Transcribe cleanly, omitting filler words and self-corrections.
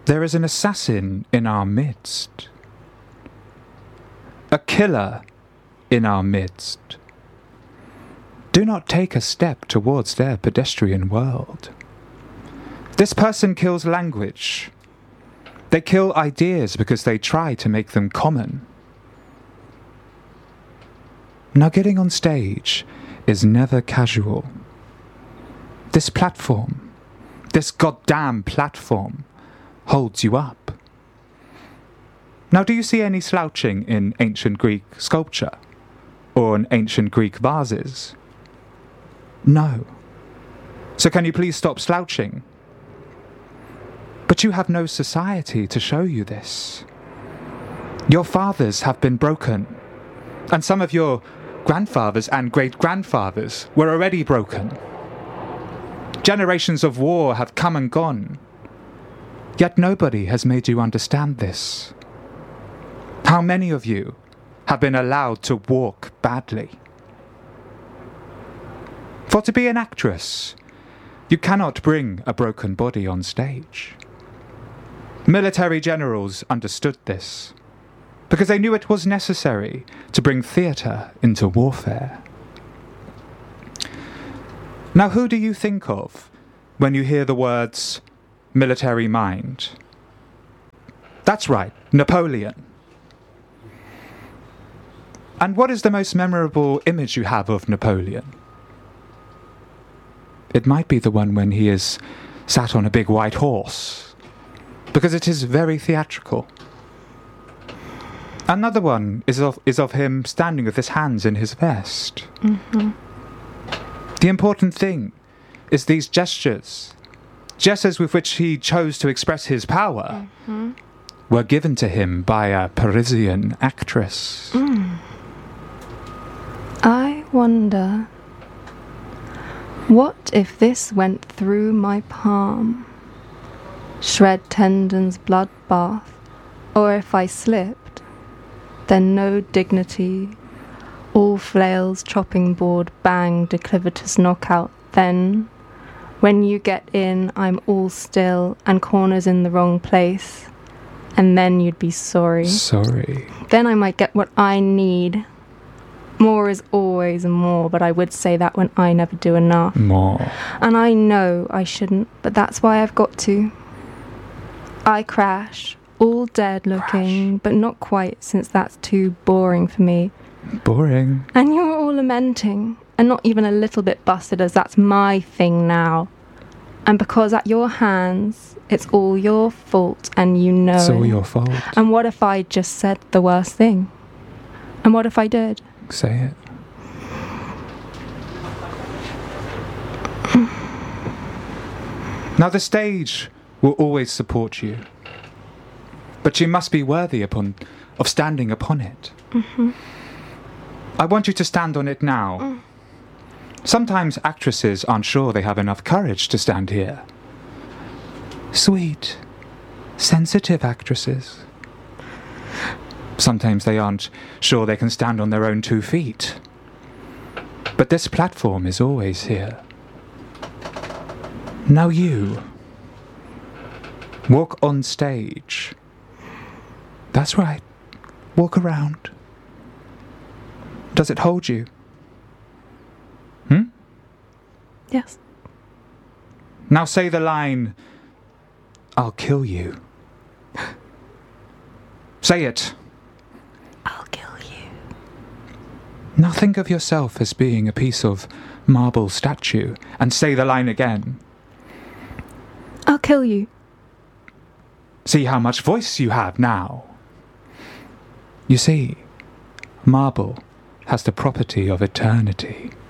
There is an assassin in our midst. A killer in our midst. Do not take a step towards their pedestrian world. This person kills language. They kill ideas because they try to make them common. Now, getting on stage is never casual. This platform, this goddamn platform, holds you up. Now, do you see any slouching in ancient Greek sculpture or in ancient Greek vases? No. So can you please stop slouching? But you have no society to show you this. Your fathers have been broken, and some of your grandfathers and great-grandfathers were already broken. Generations of war have come and gone, yet nobody has made you understand this. How many of you have been allowed to walk badly? For to be an actress, you cannot bring a broken body on stage. Military generals understood this, because they knew it was necessary to bring theatre into warfare. Now, who do you think of when you hear the words military mind? That's right, Napoleon. And what is the most memorable image you have of Napoleon? It might be the one when he is sat on a big white horse, because it is very theatrical. Another one is of him standing with his hands in his vest. Mm-hmm. The important thing is these gestures with which he chose to express his power, were given to him by a Parisian actress. I wonder, what if this went through my palm? Shred tendons, bloodbath, or if I slipped, then no dignity, all flails, chopping board, bang, declivitous knockout, then, when you get in, I'm all still, and corners in the wrong place, and then you'd be sorry. Sorry. Then I might get what I need. More is always more, but I would say that when I never do enough. More. And I know I shouldn't, but that's why I've got to. I crash, all dead looking, but not quite, since that's too boring for me. Boring. And you're all lamenting, and not even a little bit busted, as that's my thing now. And because at your hands, it's all your fault, and you know It's all it. your fault. And what if I just said the worst thing? And what if I did? Say it. Now the stage will always support you, but you must be worthy of standing upon it. Mm-hmm. I want you to stand on it now. Sometimes actresses aren't sure they have enough courage to stand here. Sweet, sensitive actresses. Sometimes they aren't sure they can stand on their own 2 feet. But this platform is always here. Now you. Walk on stage. That's right. Walk around. Does it hold you? Yes. Now say the line, I'll kill you. Say it. I'll kill you. Now think of yourself as being a piece of marble statue and say the line again. I'll kill you. See how much voice you have now. You see, marble has the property of eternity.